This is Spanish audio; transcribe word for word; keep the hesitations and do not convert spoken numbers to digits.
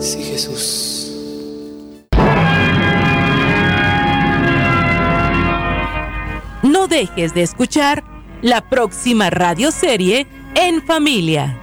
Sí, Jesús. No dejes de escuchar la próxima radioserie En Familia.